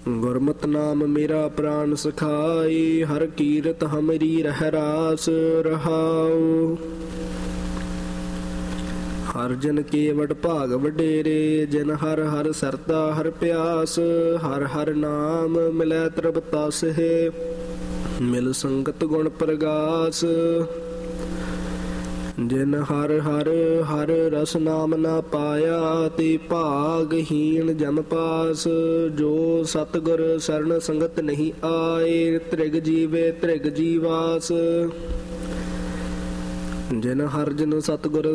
ਗੁਰਮਤਿ ਨਾਮ ਮੇਰਾ ਪ੍ਰਾਨ ਸਖਾਈ, ਹਰ ਕੀਰਤ ਹਮਰੀ ਰਹਿ ਰਾਸ ਰਹਾਉ। ਹਰ ਜਨ ਕੇਵਟ ਭਾਗ ਵਡੇਰੇ, ਜਿਨ ਹਰ ਹਰ ਸਰਦਾ ਹਰ ਪਿਆਸ। ਹਰ ਹਰ ਨਾਮ ਮਿਲੈ ਤ੍ਰਿਪਤਿ ਹੈ, ਮਿਲ ਸੰਗਤ ਗੁਣ ਪ੍ਰਗਾਸ। ਜਿਨ ਹਰ ਹਰ ਹਰ ਰਸ ਨਾਮ ਨਾ ਪਾਇਆ, ਤੇ ਭਾਗਹੀਣ ਜਮ ਪਾਸ। ਜੋ ਸਤਿਗੁਰ ਸਰਣ ਸੰਗਤ ਨਹੀਂ ਆਏ, ਤ੍ਰਿਗ ਜੀਵੇ ਤ੍ਰਿਗ ਜੀਵਾਸ। ਜਿਨ ਹਰ ਜਨ ਸਤਿਗੁਰ